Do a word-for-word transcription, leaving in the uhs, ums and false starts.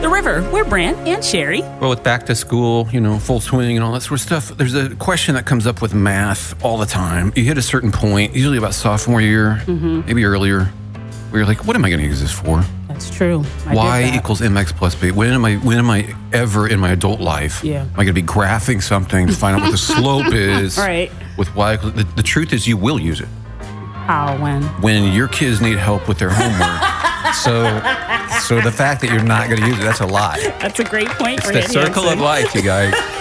The River. We're Brant and Sherry. Well, with back to school, you know, full swing and all that sort of stuff, there's a question that comes up with math all the time. You hit a certain point, usually about sophomore year, mm-hmm. maybe earlier, where you're like, what am I going to use this for? That's true. I Y equals mx plus b. When am I when am I ever in my adult life? Yeah. Am I going to be graphing something to find out what the slope is? Right. With y equals, the, the truth is you will use it. How, when? When your kids need help with their homework. so so the fact that you're not going to use it, that's a lie. That's a great point. It's the circle of life, you guys.